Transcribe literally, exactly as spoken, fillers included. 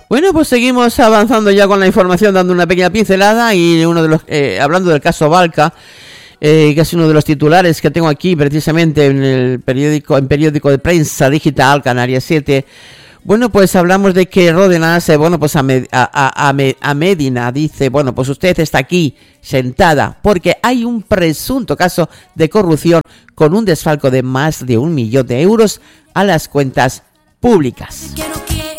Bueno, pues seguimos avanzando ya con la información, dando una pequeña pincelada y uno de los eh, hablando del caso Valca, eh, que es uno de los titulares que tengo aquí precisamente en el periódico, en periódico de prensa digital Canarias siete. Bueno, pues hablamos de que Ródenas, eh, bueno, pues a, Med- a, a, a Medina dice, bueno, pues usted está aquí sentada porque hay un presunto caso de corrupción con un desfalco de más de un millón de euros a las cuentas públicas.